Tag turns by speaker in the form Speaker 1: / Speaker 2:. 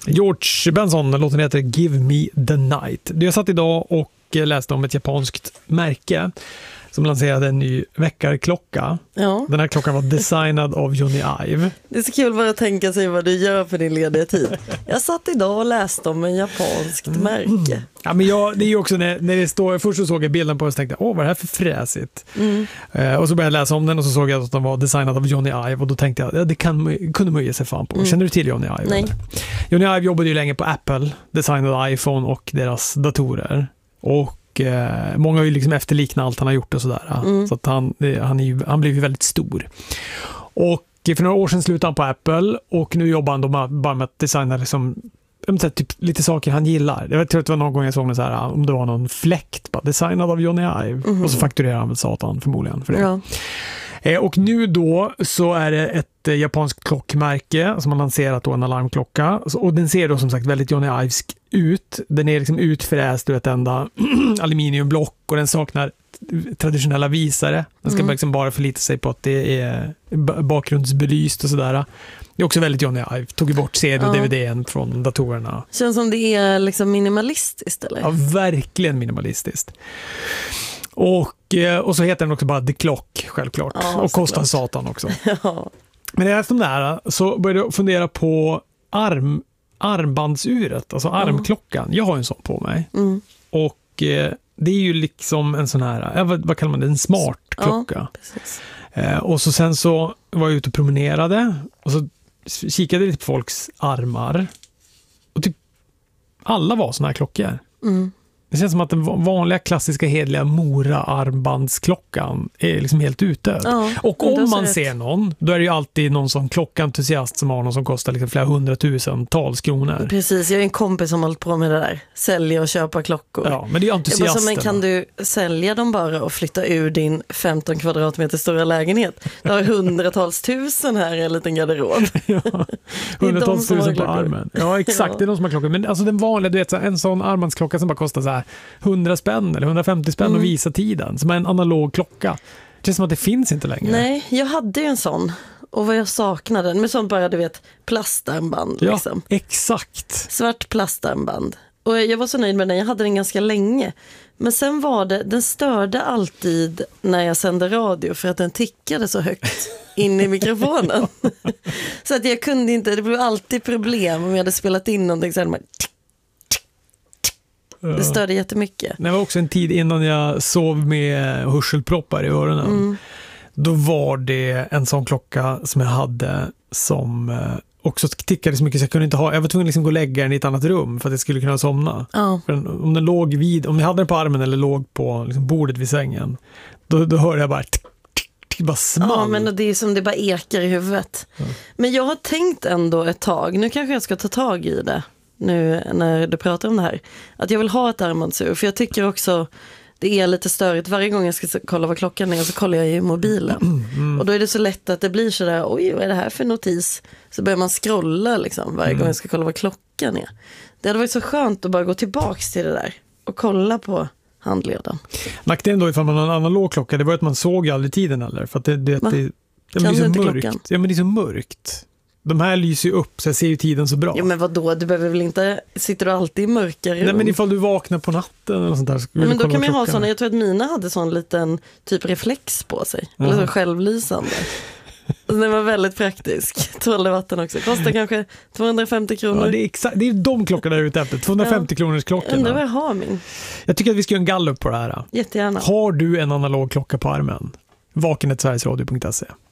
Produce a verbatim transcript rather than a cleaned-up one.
Speaker 1: George Benson, låten heter Give Me the Night. Jag satt idag och läste om ett japanskt märke som lanserade en ny väckarklocka. Ja. Den här klockan var designad av Jony Ive.
Speaker 2: Det är så kul bara att tänka sig vad du gör för din lediga tid. Jag satt idag och läste om en japanskt mm. märke.
Speaker 1: Ja, men jag, det är ju också när, när det står, först så såg jag bilden på det och tänkte, åh, vad är det här för fräsigt? Mm. Eh, och så började jag läsa om den och så såg jag att den var designad av Jony Ive och då tänkte jag, ja, det kan, kunde man ge sig fan på. Mm. Känner du till Jony Ive?
Speaker 2: Nej.
Speaker 1: Eller? Jony Ive jobbade ju länge på Apple, designade iPhone och deras datorer. Och eh, många har ju liksom efterliknat allt han har gjort och sådär. Mm. Så att han, han, är ju, han blev ju väldigt stor. Och för några år sedan slutade han på Apple och nu jobbar han då bara med att designa liksom, typ, lite saker han gillar. Jag tror att det var någon gång jag såg någon så här, om det var någon fläkt bara, designad av Jony Ive. Mm. Och så fakturerar han väl satan förmodligen för det. Ja. Eh, och nu då så är det ett eh, japanskt klockmärke som har lanserat då en alarmklocka. Så, och den ser då som sagt väldigt Jony Ivesk ut. Den är liksom utfräst ur ett enda aluminiumblock och den saknar traditionella visare. Den ska mm. liksom bara förlita sig på att det är bakgrundsbelyst och sådär. Det är också väldigt Jony Ive. Tog ju bort C D och ja. D V D från datorerna.
Speaker 2: Känns som det är liksom minimalistiskt, eller?
Speaker 1: Ja, verkligen minimalistiskt. Och, och så heter den också bara The Clock, självklart. Ja, och kostar klart. Satan också. Ja. Men efter det här så började jag fundera på arm, armbandsuret, alltså armklockan. Jag har en sån på mig. Mm. Och eh, det är ju liksom en sån här, ja, vad, vad kallar man det? En smart klocka. Ja, precis. Eh, och så sen så var jag ute och promenerade och så kikade lite på folks armar. Och typ alla var såna här klockor. Mm. Det känns som att den vanliga klassiska hedliga Mora-armbandsklockan är liksom helt ute. Ja, och om man ser någon, då är det ju alltid någon som klockentusiast som har någon som kostar liksom flera hundratusentals kronor.
Speaker 2: Precis, jag är en kompis som har hållit på med det där. Sälja och köpa klockor.
Speaker 1: Ja, men det är ju entusiasterna.
Speaker 2: Men kan du sälja dem bara och flytta ur din femton kvadratmeter stora lägenhet? Du har hundratals tusen här i en liten garderob.
Speaker 1: Ja, hundratals tusen på armen. Ja, exakt. Ja. Det är de som har klockor. Men alltså den vanliga, du vet, en sån armbandsklocka som bara kostar så här hundra spänn eller hundrafemtio spänn mm. och visa tiden som är en analog klocka. Det känns som att det finns inte längre.
Speaker 2: Nej, jag hade ju en sån och vad jag saknade med sånt bara, du vet, plastarmband
Speaker 1: ja,
Speaker 2: liksom.
Speaker 1: Exakt.
Speaker 2: Svart plastarmband. Och jag var så nöjd med den, jag hade den ganska länge. Men sen var det, den störde alltid när jag sände radio för att den tickade så högt in i mikrofonen. Så att jag kunde inte, det blev alltid problem om jag hade spelat in någonting så hade man det störde jättemycket.
Speaker 1: Det var också en tid innan jag sov med hörselproppar i öronen. Mm. Då var det en sån klocka som jag hade som också tickade så mycket så jag kunde inte ha. Jag var tvungen att liksom gå och lägga den i ett annat rum för att jag skulle kunna somna. Oh. För om den låg vid, om jag hade den på armen eller låg på liksom bordet vid sängen, då, då hörde jag bara tick, tick, tick, bara small.
Speaker 2: Ja, men det är som det bara ekar i huvudet. Mm. Men jag har tänkt ändå ett tag, nu kanske jag ska ta tag i det. Nu när du pratar om det här, att jag vill ha ett armbandsur, för jag tycker också det är lite störigt. Varje gång jag ska kolla vad klockan är så kollar jag i mobilen mm, mm. och då är det så lätt att det blir så där, oj, vad är det här för notis? Så börjar man scrolla liksom varje mm. gång jag ska kolla vad klockan är. Det hade varit så skönt att bara gå tillbaks till det där och kolla på handleden.
Speaker 1: Nackdelen då ifall man har en analog klocka, det var att man såg aldrig tiden eller, för att det, det, det, det, det, det är så mörkt. Klockan? Ja, men det är så mörkt. De här lyser ju upp så jag ser ju tiden så bra.
Speaker 2: Ja, men vadå? Du behöver väl inte, sitter du alltid i mörkare?
Speaker 1: Nej, men ifall du vaknar på natten eller sånt där.
Speaker 2: Nej, men då kan man ju ha såna, jag tror att mina hade sån liten typ reflex på sig. Uh-huh. Eller så självlysande. Det var väldigt praktisk. Tålde vatten också. Kostar kanske tvåhundrafemtio kronor.
Speaker 1: Ja, det är exakt, det är de klockorna där ute efter. tvåhundrafemtio ja. Kronors klockorna.
Speaker 2: Undrar vad jag har min.
Speaker 1: Jag tycker att vi ska göra en gallup på det här.
Speaker 2: Jättegärna.
Speaker 1: Har du en analog klocka på armen? vaken snabel-a sverigesradio punkt se